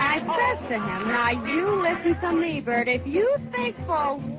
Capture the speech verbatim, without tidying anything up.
I says to him, now you listen to me, Bert. If you think for